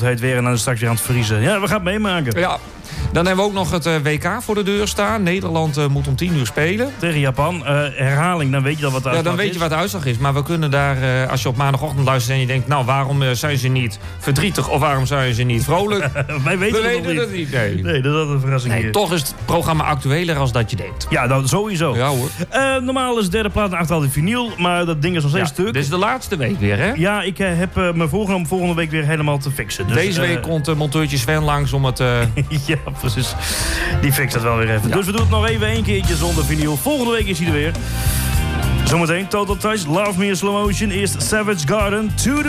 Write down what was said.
Het weer en dan straks weer aan het vriezen. Ja, we gaan het meemaken. Ja. Dan hebben we ook nog het WK voor de deur staan. Nederland moet om 10 uur spelen. Tegen Japan. Herhaling, dan weet je al wat de uitslag is. Ja, dan weet je wat de uitslag is. Maar we kunnen daar, als je op maandagochtend luistert en je denkt... nou, waarom zijn ze niet verdrietig of waarom zijn ze niet vrolijk? Wij weten het niet. Nee, dat is een verrassing hier. Toch is het programma actueler als dat je denkt. Ja, dan sowieso. Ja hoor. Normaal is de derde plaat en achterhaald in vinyl. Maar dat ding is nog steeds stuk. Dit is de laatste week weer, hè? Ja, ik heb me voorgenomen volgende week weer helemaal te fixen. Dus, deze week komt monteurtje Sven langs om het... ja, precies. Die fixt dat wel weer even. Ja. Dus we doen het nog even één keertje zonder vinyl. Volgende week is hij er weer. Zometeen Total Touch, Love Me in Slow Motion. Eerst Savage Garden, To The